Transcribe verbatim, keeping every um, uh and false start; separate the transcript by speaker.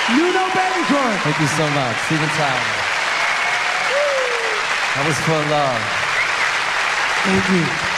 Speaker 1: Nuno Bettencourt.
Speaker 2: Thank you so much. Steven Tyler. That was for love.
Speaker 1: Thank you.